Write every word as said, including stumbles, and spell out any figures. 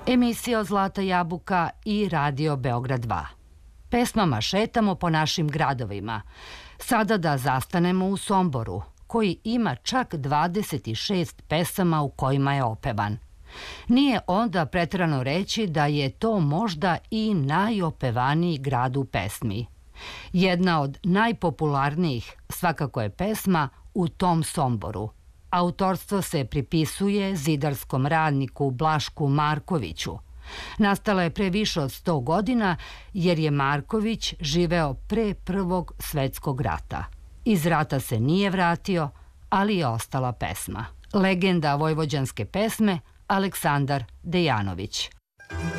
Emisija Zlata jabuka i Radio Beograd dva. Pesmama šetamo po našim gradovima. Sada da zastanemo u Somboru, koji ima čak dvadeset šest pesama u kojima je opevan. Nije onda preterano reći da je to možda i najopevaniji grad u pesmi. Jedna od najpopularnijih svakako je pesma U tom Somboru. Autorstvo se pripisuje zidarskom radniku Blašku Markoviću. Nastala je pre više od sto godina jer je Marković živeo pre Prvog svetskog rata. Iz rata se nije vratio, ali je ostala pesma. Legenda vojvođanske pesme Aleksandar Dejanović.